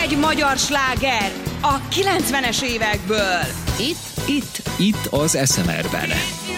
egy magyar sláger a 90-es évekből. Itt az SMR-ben.